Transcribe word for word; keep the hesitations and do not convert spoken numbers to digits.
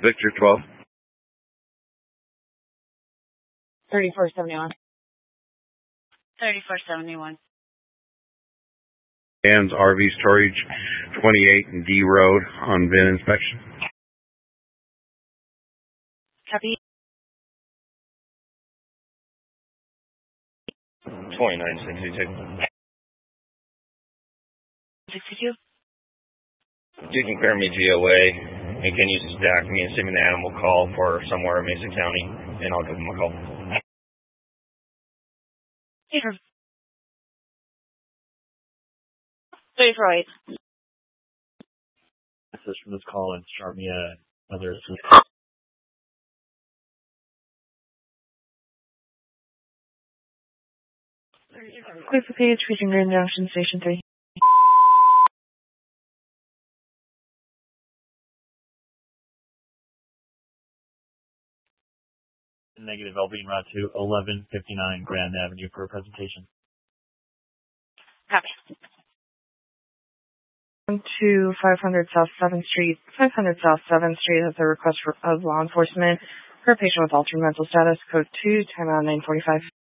Victor twelve. thirty-four seventy-one. thirty-four seventy-one. Dan's R V Storage, twenty-eight and D Road on V I N inspection. Copy. twenty-nine sixty-two. sixty-two. You can clear me G O A, and can you stack me and send me the animal call for somewhere in Mason County, and I'll give them a call. Here. thirty-four eight. This is from this call and start me a another. Clear for page, reaching Grand Junction, Station three. Negative, I'll be en route to eleven fifty-nine Grand Avenue for a presentation. Copy. To five hundred South seventh Street. five hundred South seventh Street has a request for, of law enforcement for a patient with altered mental status, code two, timeout nine forty-five.